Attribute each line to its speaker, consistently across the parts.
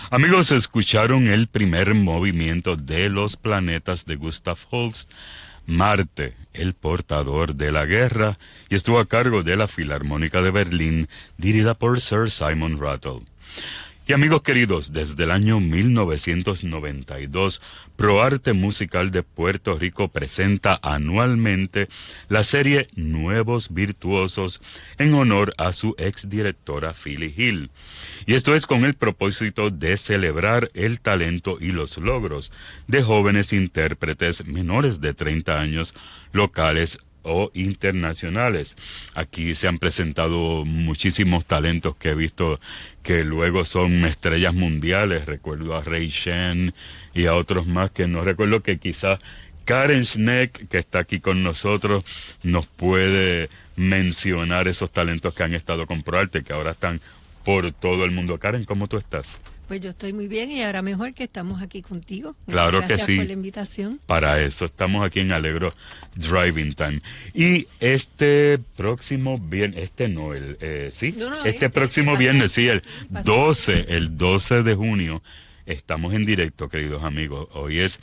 Speaker 1: Amigos, escucharon el primer movimiento de Los planetas de Gustav Holst, Marte, el portador de la guerra, y estuvo a cargo de la Filarmónica de Berlín, dirigida por Sir Simon Rattle. Y amigos queridos, desde el año 1992, ProArte Musical de Puerto Rico presenta anualmente la serie Nuevos Virtuosos en honor a su exdirectora Phyllis Hill. Y esto es con el propósito de celebrar el talento y los logros de jóvenes intérpretes menores de 30 años locales o internacionales. Aquí se han presentado muchísimos talentos que he visto que luego son estrellas mundiales. Recuerdo a Ray Shen y a otros más que no recuerdo, que quizás Karen Schneck, que está aquí con nosotros, nos puede mencionar esos talentos que han estado con ProArte, que ahora están por todo el mundo. Karen, ¿cómo tú estás?
Speaker 2: Pues yo estoy muy bien y ahora mejor que estamos aquí contigo.
Speaker 1: Claro que sí.
Speaker 2: Gracias por la invitación.
Speaker 1: Para eso estamos aquí en Alegro Driving Time. Y este próximo viernes, este próximo viernes, sí, el 12 de junio, estamos en directo, queridos amigos. Hoy es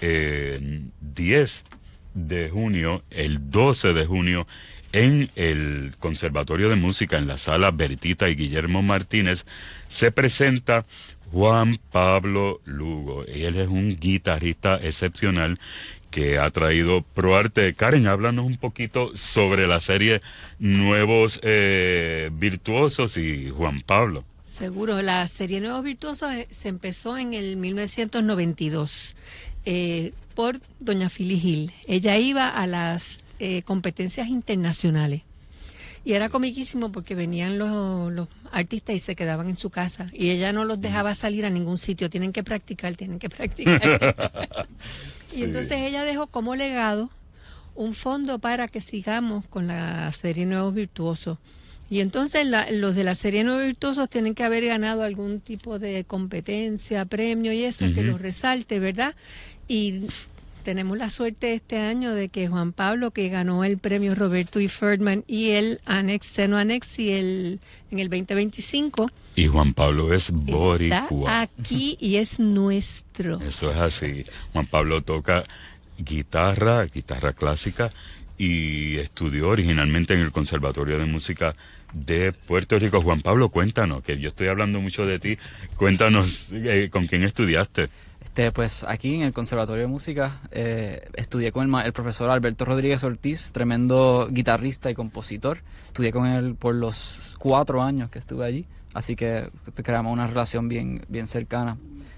Speaker 1: 10 de junio, el 12 de junio, en el Conservatorio de Música, en la Sala Bertita y Guillermo Martínez, se presenta Juan Pablo Lugo. Él es un guitarrista excepcional que ha traído ProArte. Karen, háblanos un poquito sobre la serie Nuevos Virtuosos y Juan Pablo.
Speaker 2: Seguro, la serie Nuevos Virtuosos se empezó en el 1992 por doña Phyllis Hill. Ella iba a las competencias internacionales y era comiquísimo porque venían los artistas y se quedaban en su casa y ella no los dejaba salir a ningún sitio. Tienen que practicar.
Speaker 1: Sí.
Speaker 2: Y entonces ella dejó como legado un fondo para que sigamos con la serie Nuevos Virtuosos. Y entonces los de la serie Nuevos Virtuosos tienen que haber ganado algún tipo de competencia, premio y eso, que los resalte, ¿verdad? Y tenemos la suerte este año de que Juan Pablo, que ganó el premio Roberto E. Ferdman y el Seno Anexi en el 2025.
Speaker 1: Y Juan Pablo es boricua.
Speaker 2: Está aquí y es nuestro.
Speaker 1: Eso es así. Juan Pablo toca guitarra clásica, y estudió originalmente en el Conservatorio de Música de Puerto Rico. Juan Pablo, cuéntanos, que yo estoy hablando mucho de ti. Cuéntanos con quién estudiaste.
Speaker 3: Pues aquí en el Conservatorio de Música estudié con el profesor Alberto Rodríguez Ortiz, tremendo guitarrista y compositor. Estudié con él por los 4 años que estuve allí, así que creamos una relación bien cercana.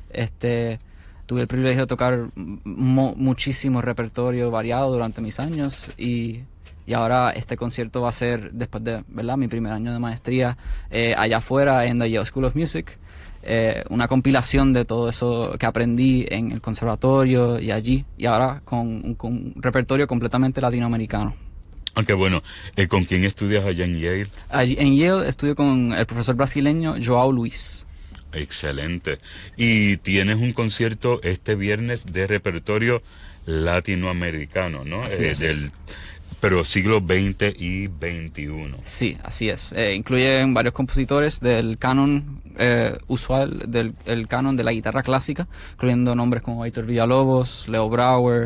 Speaker 3: Tuve el privilegio de tocar muchísimo repertorio variado durante mis años y ahora este concierto va a ser, después de mi primer año de maestría allá afuera en the Yale School of Music, una compilación de todo eso que aprendí en el conservatorio y allí, y ahora con un repertorio completamente latinoamericano.
Speaker 1: Aunque bueno, ¿con quién estudias allá en Yale?
Speaker 3: Allí en Yale estudio con el profesor brasileño João Luis.
Speaker 1: Excelente. Y tienes un concierto este viernes de repertorio latinoamericano, ¿no? Pero siglo XX y XXI.
Speaker 3: Sí, así es. Incluyen varios compositores del canon usual, el canon de la guitarra clásica, incluyendo nombres como Héctor Villalobos, Leo Brouwer,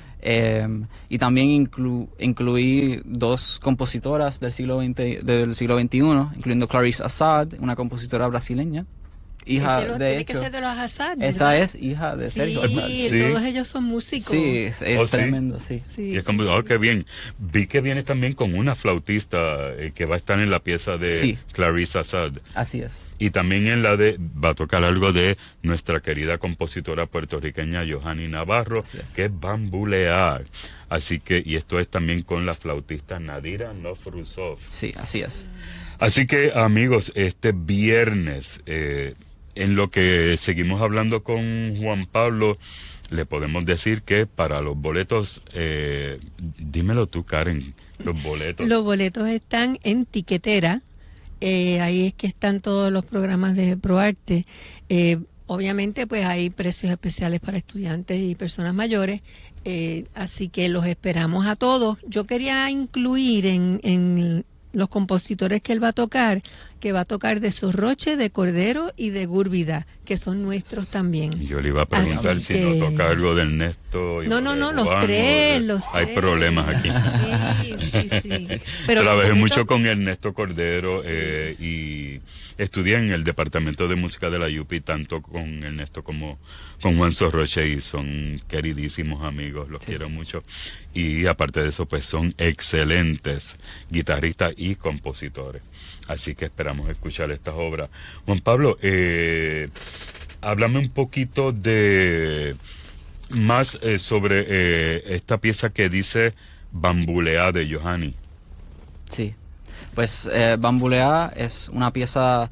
Speaker 3: y también incluí 2 compositoras del siglo XXI, incluyendo Clarice Assad, una compositora brasileña. Hija de hecho,
Speaker 2: que ser de los Assad, ¿verdad?
Speaker 3: Esa es hija de Sergio Assad.
Speaker 2: Sí, todos ellos son músicos.
Speaker 3: Sí, es tremendo, sí.
Speaker 1: Y es qué bien. Vi que vienes también con una flautista que va a estar en la pieza de Clarice Assad.
Speaker 3: Así es.
Speaker 1: Y también va a tocar algo de nuestra querida compositora puertorriqueña Johanny Navarro, que es Bambulear. Así que, y esto es también con la flautista Nadira Nofrusov.
Speaker 3: Sí, así es.
Speaker 1: Así que, amigos, este viernes, en lo que seguimos hablando con Juan Pablo, le podemos decir que para los boletos, dímelo tú, Karen, los boletos.
Speaker 2: Los boletos están en Tiquetera, ahí es que están todos los programas de ProArte. Obviamente, pues hay precios especiales para estudiantes y personas mayores, así que los esperamos a todos. Yo quería incluir en los compositores que él va a tocar, que va a tocar de Zorroche, de Cordero y de Gúrbida, que son nuestros también.
Speaker 1: Yo le iba a preguntar
Speaker 2: Así
Speaker 1: si
Speaker 2: que...
Speaker 1: no toca algo de Ernesto.
Speaker 2: No, los tres.
Speaker 1: Hay problemas aquí.
Speaker 2: Sí. Pero
Speaker 1: trabajé mucho con Ernesto Cordero y estudié en el departamento de música de la UPI, tanto con Ernesto como con Juan Zorroche, y son queridísimos amigos, los quiero mucho. Y aparte de eso, pues son excelentes guitarristas y compositores. Así que esperamos escuchar estas obras. Juan Pablo, háblame un poquito de más sobre esta pieza que dice Bambuleá de Johanny.
Speaker 3: Sí, pues Bambuleá es una pieza,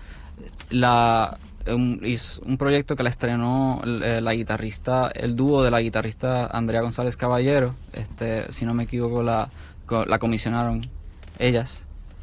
Speaker 3: es un proyecto que la estrenó la guitarrista, el dúo de la guitarrista Andrea González Caballero, si no me equivoco la comisionaron ellas.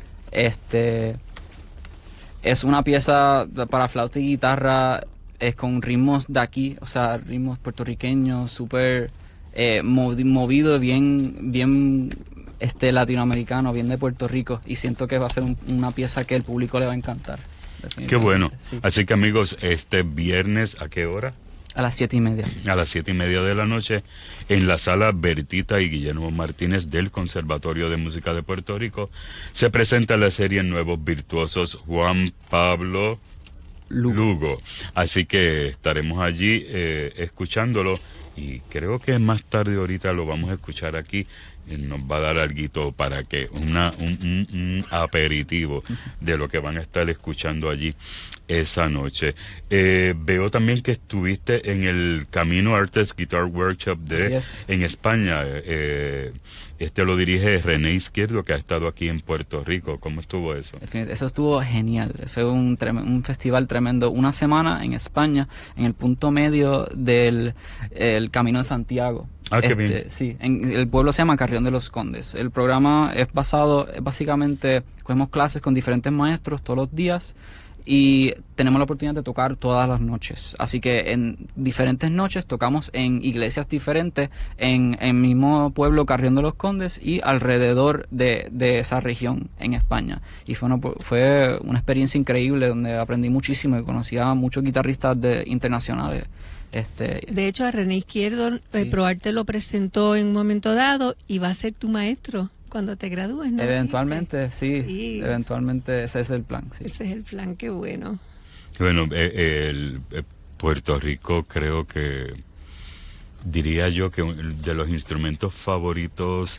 Speaker 3: Es una pieza para flauta y guitarra, es con ritmos de aquí, o sea, ritmos puertorriqueños, súper movido, bien latinoamericano, bien de Puerto Rico, y siento que va a ser una pieza que el público le va a encantar.
Speaker 1: Qué bueno.
Speaker 3: Sí.
Speaker 1: Así que amigos, este viernes, ¿a qué hora?
Speaker 3: A las 7:30.
Speaker 1: A las 7:30 de la noche, en la sala Bertita y Guillermo Martínez del Conservatorio de Música de Puerto Rico, se presenta la serie Nuevos Virtuosos Juan Pablo Lugo. Así que estaremos allí escuchándolo, y creo que más tarde ahorita lo vamos a escuchar aquí. Nos va a dar alguito para que un aperitivo de lo que van a estar escuchando allí esa noche. Veo también que estuviste en el Camino Artes Guitar Workshop en España. Lo dirige René Izquierdo, que ha estado aquí en Puerto Rico. ¿Cómo estuvo eso?
Speaker 3: Eso estuvo genial. Fue un festival tremendo. Una semana en España, en el punto medio del el Camino de Santiago.
Speaker 1: Ah, qué bien.
Speaker 3: Sí, el pueblo se llama Carrión de los Condes. El programa es básicamente, cogemos clases con diferentes maestros todos los días y tenemos la oportunidad de tocar todas las noches. Así que en diferentes noches tocamos en iglesias diferentes, en el mismo pueblo Carrión de los Condes y alrededor de esa región en España. Y fue una experiencia increíble donde aprendí muchísimo y conocí a muchos guitarristas internacionales.
Speaker 2: De hecho, a René Izquierdo, ProArte lo presentó en un momento dado y va a ser tu maestro cuando te gradúes, ¿no?
Speaker 3: Eventualmente, sí. Eventualmente ese es el plan. Sí.
Speaker 2: Ese es el plan, qué bueno.
Speaker 1: Bueno, Puerto Rico, creo que diría yo que de los instrumentos favoritos,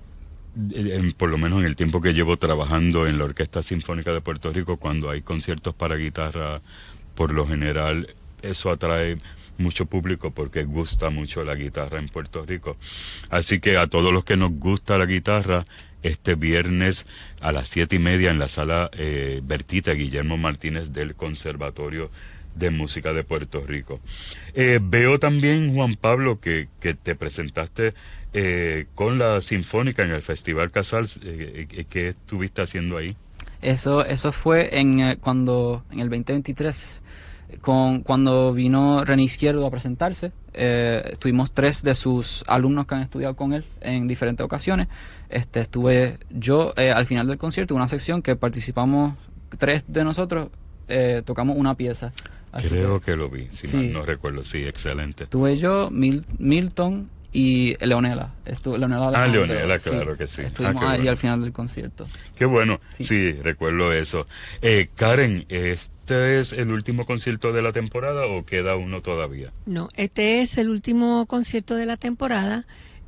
Speaker 1: por lo menos en el tiempo que llevo trabajando en la Orquesta Sinfónica de Puerto Rico, cuando hay conciertos para guitarra, por lo general eso atrae mucho público porque gusta mucho la guitarra en Puerto Rico. Así que a todos los que nos gusta la guitarra, este viernes a las 7:30 en la sala Bertita Guillermo Martínez del Conservatorio de Música de Puerto Rico. Veo también, Juan Pablo, que te presentaste con la Sinfónica en el Festival Casals. ¿Qué estuviste haciendo ahí?
Speaker 3: Eso fue cuando en el 2023, cuando vino René Izquierdo a presentarse. Estuvimos 3 de sus alumnos que han estudiado con él en diferentes ocasiones. Estuve yo al final del concierto, una sección que participamos 3 de nosotros, tocamos una pieza.
Speaker 1: Creo que lo vi, si mal no recuerdo. Sí, excelente.
Speaker 3: Estuve yo, Milton y Leonela.
Speaker 1: Leonela, claro que sí.
Speaker 3: Estuvimos ahí al final del concierto.
Speaker 1: Qué bueno, sí, recuerdo eso. Karen, ¿este es el último concierto de la temporada o queda uno todavía?
Speaker 2: No, este es el último concierto de la temporada.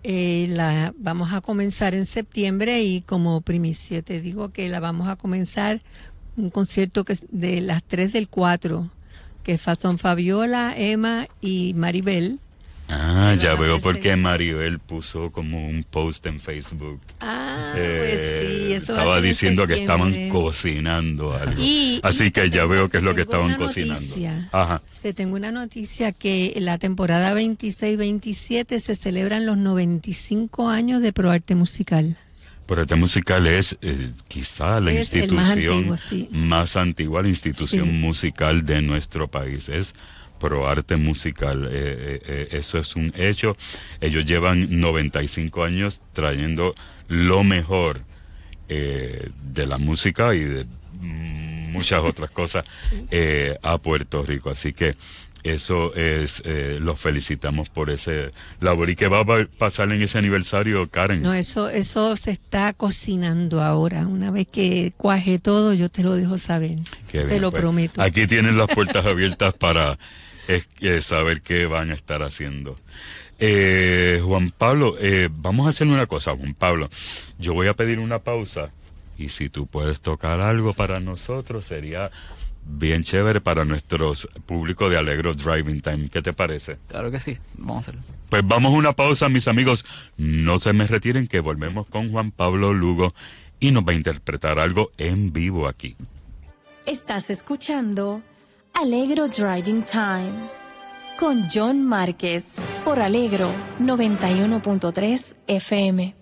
Speaker 2: Vamos a comenzar en septiembre y como primicia te digo que la vamos a comenzar un concierto que es de las 3 del 4, que son Fabiola, Emma y Maribel.
Speaker 1: Ya veo por qué Maribel puso como un post en Facebook.
Speaker 2: Pues sí, eso
Speaker 1: estaba diciendo que estaban cocinando algo. Así que ya veo que es lo que estaban cocinando. Ajá.
Speaker 2: Te tengo una noticia, que en la temporada 26-27 se celebran los 95 años de ProArte Musical.
Speaker 1: ProArte Musical es quizá la institución más antigua, la institución musical de nuestro país. Es ProArte Musical, eso es un hecho. Ellos llevan 95 años trayendo lo mejor de la música y de muchas otras cosas a Puerto Rico. Así que eso es, los felicitamos por ese labor. ¿Y qué va a pasar en ese aniversario, Karen?
Speaker 2: No, eso se está cocinando ahora. Una vez que cuaje todo, yo te lo dejo saber.
Speaker 1: Qué bien,
Speaker 2: te lo
Speaker 1: pues,
Speaker 2: prometo.
Speaker 1: Aquí tienen las puertas abiertas para saber qué van a estar haciendo. Juan Pablo, vamos a hacer una cosa, Juan Pablo. Yo voy a pedir una pausa y si tú puedes tocar algo para nosotros, sería bien chévere para nuestros públicos de Alegro Driving Time. ¿Qué te parece?
Speaker 3: Claro que sí, vamos a hacerlo.
Speaker 1: Pues vamos a una pausa, mis amigos. No se me retiren, que volvemos con Juan Pablo Lugo y nos va a interpretar algo en vivo aquí.
Speaker 4: Estás escuchando Alegro Driving Time con John Márquez por Alegro 91.3 FM.